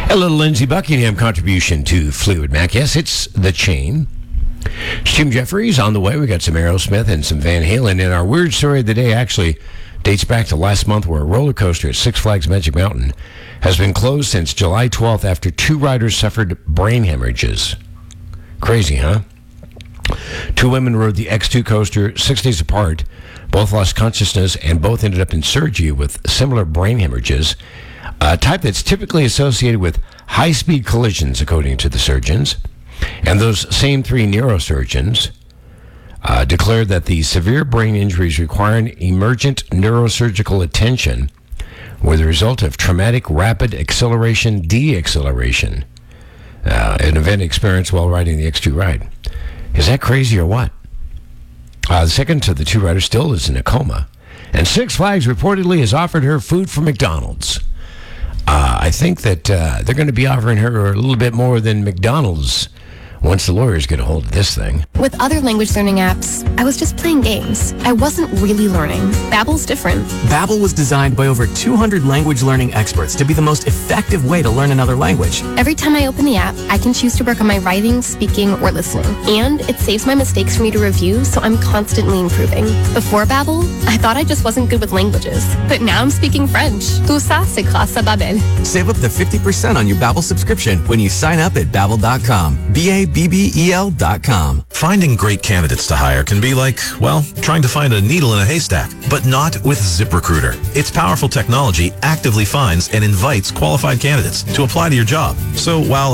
A little Lindsey Buckingham contribution to Fleetwood Mac. Yes, it's The Chain. Jim Jeffries on the way. We got some Aerosmith and some Van Halen. And our weird story of the day actually dates back to last month, where a roller coaster at Six Flags Magic Mountain has been closed since July 12th after 2 riders suffered brain hemorrhages. Crazy, huh? 2 women rode the X2 coaster 6 days apart. Both lost consciousness and both ended up in surgery with similar brain hemorrhages, a type that's typically associated with high-speed collisions, according to the surgeons. And those same 3 neurosurgeons declared that the severe brain injuries requiring emergent neurosurgical attention were the result of traumatic rapid acceleration deacceleration, an event experienced while riding the X2 ride. Is that crazy or what? The second of the 2 riders still is in a coma, and Six Flags reportedly has offered her food from McDonald's. I think that they're going to be offering her a little bit more than McDonald's once the lawyers get a hold of this thing. With other language learning apps, I was just playing games. I wasn't really learning. Babbel's different. Babbel was designed by over 200 language learning experts to be the most effective way to learn another language. Every time I open the app, I can choose to work on my writing, speaking, or listening. And it saves my mistakes for me to review, so I'm constantly improving. Before Babbel, I thought I just wasn't good with languages. But now I'm speaking French. Tout ça, c'est grâce à Babbel. Save up to 50% on your Babbel subscription when you sign up at Babbel.com. BABBEL.com. Finding great candidates to hire can be like, well, trying to find a needle in a haystack, but not with ZipRecruiter. Its powerful technology actively finds and invites qualified candidates to apply to your job. So while